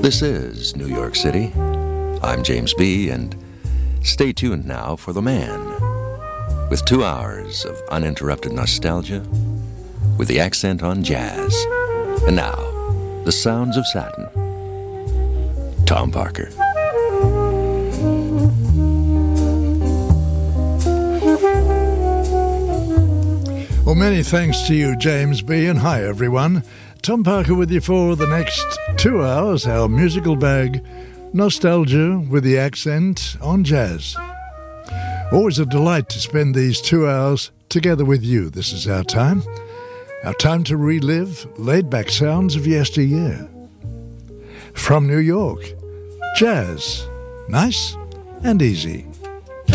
This is New York City. I'm James B., and stay tuned now for The Man, with 2 hours of uninterrupted nostalgia, with the accent on jazz. And now, the sounds of satin. Tom Parker. Well, many thanks to you, James B., and hi, everyone. Tom Parker with you for the next 2 hours, our musical bag, nostalgia with the accent on jazz. Always a delight to spend these 2 hours together with you. This is our time to relive laid-back sounds of yesteryear. From New York, jazz, nice and easy.